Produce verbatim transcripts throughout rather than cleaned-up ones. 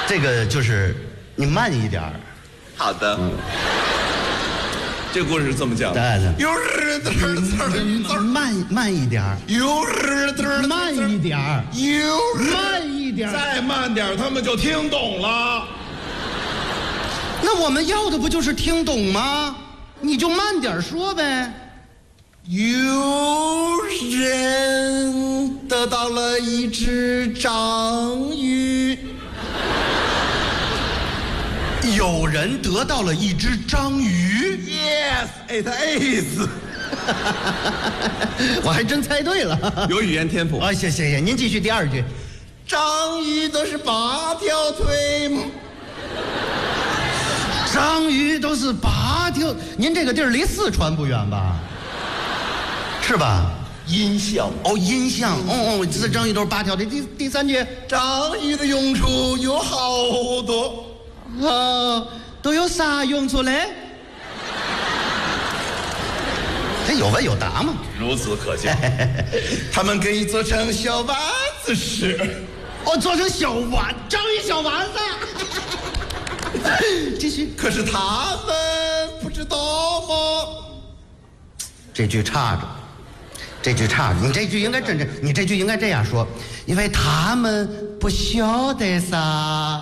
这个就是你慢一点儿。 好的。嗯。这个故事是这么讲的。 有日慢慢一点儿。 有日慢一点儿。 有慢一点儿。 再慢点儿，他们就听懂了。 那我们要的不就是听懂吗？你就慢点说呗。 有人得到了一只章鱼。 有人得到了一只章鱼。 Yes, it is 。 我还真猜对了， 有语言天赋啊！谢谢谢，您继续第二句。 章鱼都是八条腿。 章鱼都是八条，您这个地儿离四川不远吧？是吧？ 音像哦，音像哦哦，这章鱼都是八条的。第第三句， 章鱼的用处有好多。 啊，都有啥用处嘞？这有问有答嘛？ 如此可笑。他们可以做成小丸子吃。 哦，做成小丸，章鱼小丸子。继续。 可是他们不知道吗？ 这句差着，这句差着。你这句应该真正，你这句应该这样说，因为他们不晓得啥。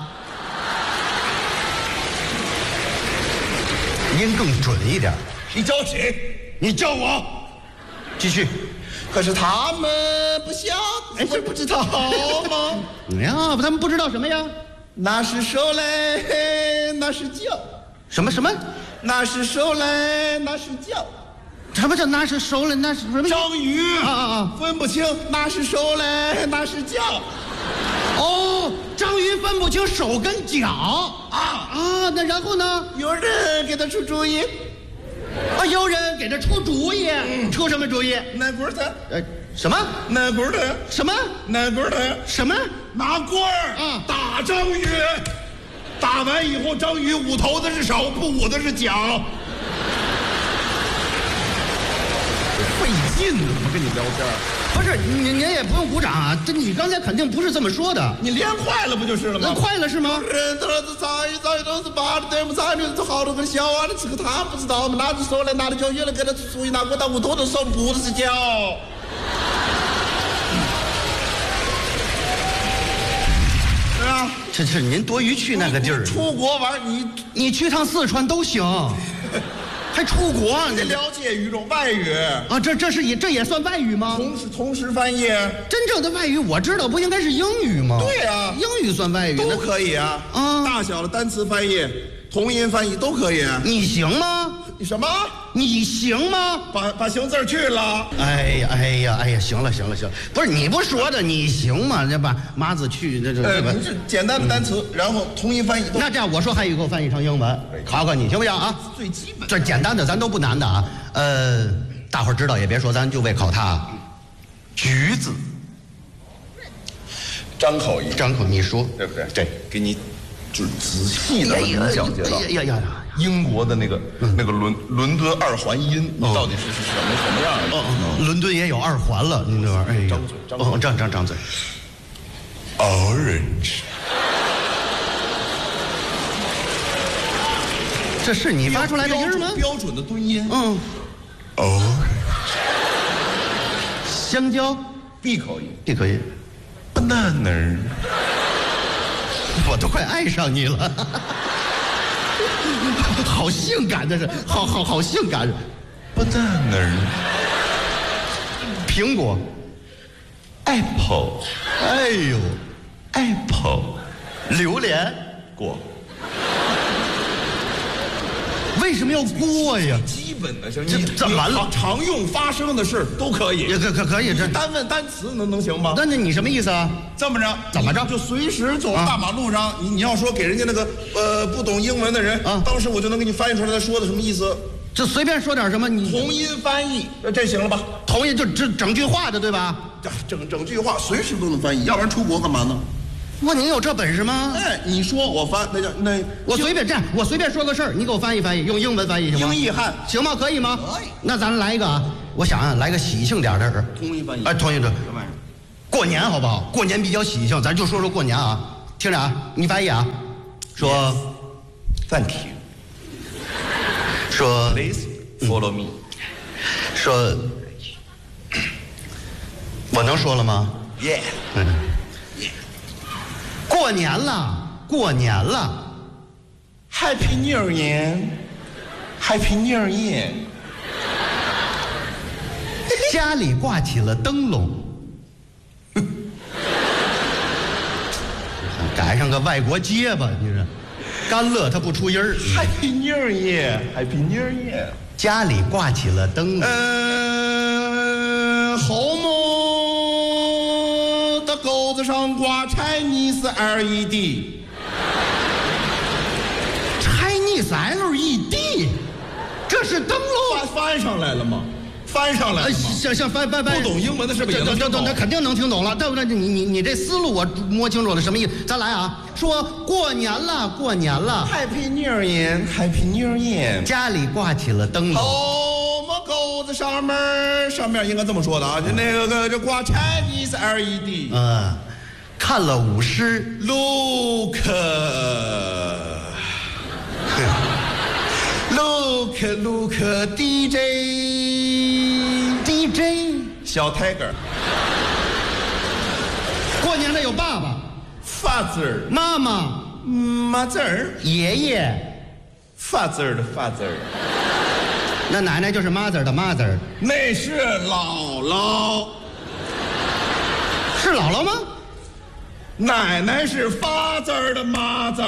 音更准一点。 你叫谁？ 你叫我。继续。 可是他们不晓得，哎，这不知道吗？ 呀，他们不知道什么呀？ 那是手嘞，那是脚。 什么什么？ 那是手嘞，那是脚。 什么叫那是手嘞？那是什么？ 章鱼啊啊啊！ 分不清那是手嘞，那是脚。 哦，章鱼分不清手跟脚啊啊！那然后呢？ 有人给他出主意。 啊，有人给他出主意。嗯、出什么主意？ 拿棍儿的。 呃，什么？ 拿棍儿的。 什么？ 拿棍儿的。 什么？ 拿棍儿啊！ 打章鱼。打完以后，章鱼捂头的是手，不捂的是脚。费劲呢，怎么跟你聊天？ 不是，您您也不用鼓掌啊！这你刚才肯定不是这么说的。 你练快了不就是了吗？ 那快了是吗？ 人都是章鱼，章鱼都是八的，对不？章鱼都好多个小啊，这个他不知道吗？拿着手来，拿着脚，原来给他属于拿过到捂头的手，不的是脚。是啊， 这这您多余去那个地儿。 出国玩，你你去趟四川都行。还出国？ 你了解语种外语啊？这这是也这也算外语吗？ 同时同时翻译。 真正的外语我知道，不应该是英语吗？ 对啊， 英语算外语都可以啊。 啊， 大小的单词翻译、同音翻译都可以。 你行吗？ 你什么？ 你行吗？ 把把行字去了。 哎呀哎呀哎呀，行了行了行了，不是你不说的，你行吗？这把麻子去这这。 呃，这简单的单词，嗯、然后同音翻译都。 那这样我说汉语给我翻译成英文，考考你行不行啊？ 最基本。 这简单的咱都不难的啊。呃，大伙儿知道也别说，咱就为考他。橘子。 张口一张口你说， 对不对？ 对， 给你就是仔细的讲解到。 哎呀呀呀！ 英国的那个、嗯、那个伦伦敦二环音，哦、到底是是什么什么样的？ 哦哦，伦敦也有二环了，您这玩意儿，哎呀， 张嘴，张哦，张张张嘴。 Orange， 这是你发出来的音吗？ 标准的敦音。 嗯。 Orange， 香蕉， 闭口音， 闭口音。 Banana， 我都快爱上你了。好性感的是，好好好性感。 Banana， 苹果 ，Apple， 哎呦 ，Apple， 榴莲过。 为什么要过呀？ 基本的行， 这怎么了？ 常用发生的事都可以， 也可可可以。这单问单词能能行吗？ 那那你什么意思啊？ 这么着， 怎么着？ 就随时走大马路上，你你要说给人家那个呃不懂英文的人啊，当时我就能给你翻译出来他说的什么意思。 就随便说点什么，你同音翻译，这行了吧？ 同音就整整句话的，对吧？ 整整句话随时都能翻译，要不然出国干嘛呢？ 哇，你有这本事吗？ 哎，你说我翻，那叫那我随便这样，我随便说个事儿，你给我翻译翻译，用英文翻译行吗？ 英译汉行吗？可以吗？ 可以。 那咱来一个啊，我想啊，来个喜庆点的。 同音翻译。 哎，同音的。过年好不好？过年比较喜庆，咱就说说过年啊。 听着啊，你翻译啊，说 Yes. Thank you. 说 Please follow me. 说，我能说了吗？ Yeah. 嗯，过年了，过年了。 Happy New Year. Happy New Year. 家里挂起了灯笼，赶上个外国结巴，你说，干乐他不出音儿。 Happy New Year. Happy New Year. 家里挂起了灯笼， 呃，后门的钩子上挂 Chinese L E D。 Chinese L E D， 这是灯笼。 翻翻上来了吗？翻上来了吗？ 行行，翻翻翻。 不懂英文的是不是也能听懂？ 那肯定能听懂了，对不对？你你你这思路我摸清楚了，什么意思？咱来啊，说过年了，过年了。 Happy New Year, Happy New Year。 家里挂起了灯笼。 后门钩子上面上面应该这么说的啊，就那个个这挂 Chinese L E D。 嗯，看了舞狮。 Look。 Look look D J D J 小 Tiger。 过年了有爸爸、 Father 妈妈、 Mother 爷爷。 Father 的 Father。 那奶奶就是 mother 的 mother。 那是姥姥。 是姥姥吗？ 奶奶是 Father 的 Mother。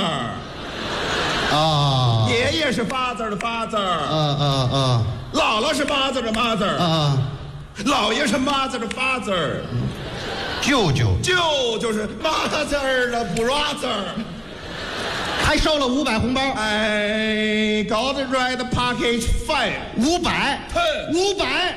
啊， 爷爷是 Father 的 Father。 啊啊啊姥姥是 Mother 的 Mother。 啊！ 姥爷是 Mother 的 Father。 舅舅舅就是 Mother 的 Brother。 还收了五百红包。 I got the red package five。 五百，五百。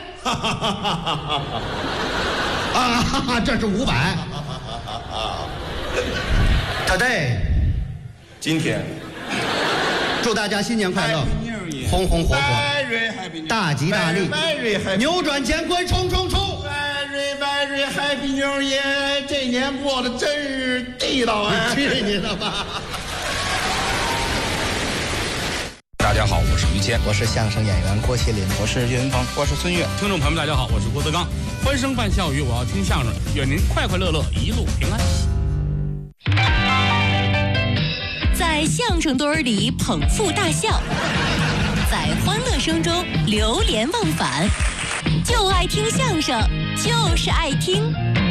啊，哈哈，这是五百。Today， 今天祝大家新年快乐 Happy New Year， 红红火火， Very happy New Year， 大吉大利 Very happy， 扭转乾坤，冲冲冲！ Very very happy New Year， 这年过得真是地道啊！ 去你的吧！ 大家好，我是于谦， 我是相声演员郭麒麟， 我是岳云鹏， 我是孙越。 听众朋友们，大家好，我是郭德纲。欢声伴笑语，我要听相声，愿您快快乐乐，一路平安。 在相声堆儿里捧腹大笑，在欢乐声中流连忘返，就爱听相声，就是爱听。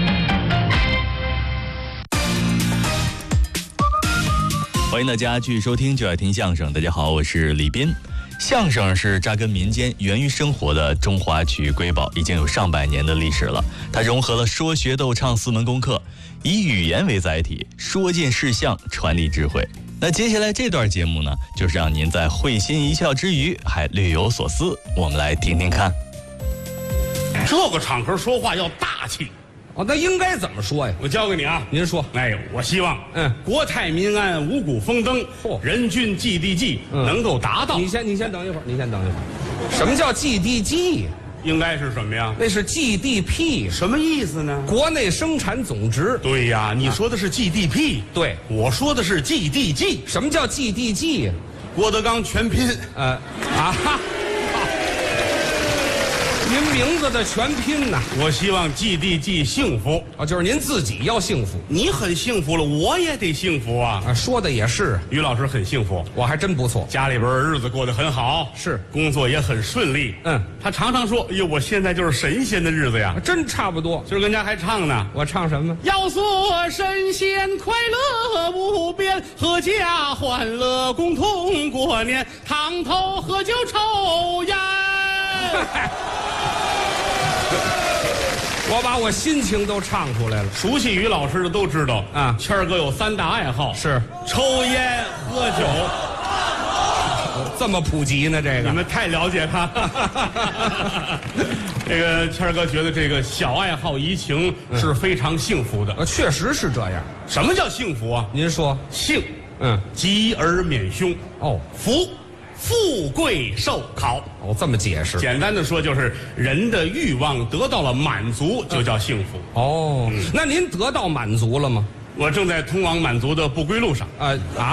欢迎大家继续收听就爱听相声。大家好，我是李斌。相声是扎根民间、源于生活的中华曲艺瑰宝，已经有上百年的历史了。它融合了说学逗唱四门功课，以语言为载体，说尽事项，传递智慧。那接下来这段节目呢，就是让您在会心一笑之余，还略有所思。我们来听听看。 这个场合说话要大气。 哦，那应该怎么说呀？ 我教给你啊， 您说。 哎，我希望， 嗯， 国泰民安，五谷丰登， 嚯， 人均 G D P 嗯能够达到。 你先，你先等一会儿，你先等一会儿。什么叫 G D P？ 应该是什么呀？ 那是 G D P， 什么意思呢？ 国内生产总值。 对呀，你说的是 G D P，、 啊、对， 我说的是 G D G。 什么叫 G D G 呀？ 郭德纲全拼。 呃，啊哈。您名字的全拼呢？ 我希望 G D G 幸福哦，就是您自己要幸福。 你很幸福了，我也得幸福啊！ 啊，说的也是。 于老师很幸福， 我还真不错， 家里边日子过得很好， 是工作也很顺利。 嗯， 他常常说：“哎呦，我现在就是神仙的日子呀！” 真差不多。 今儿跟家还唱呢， 我唱什么？ 要做神仙快乐无边，阖家欢乐共同过年，堂头喝酒抽烟。 我把我心情都唱出来了。 熟悉于老师的都知道啊， 谦儿哥有三大爱好： 是抽烟、喝酒。 这么普及呢？这个你们太了解他。这个谦儿哥觉得这个小爱好怡情是非常幸福的。 呃，确实是这样。 什么叫幸福啊？ 您说， 幸， 嗯， 吉而免凶。 哦， 福，富贵寿考。 哦，这么解释。 简单的说，就是人的欲望得到了满足，就叫幸福。 哦，那您得到满足了吗？ 我正在通往满族的不归路上。 啊啊！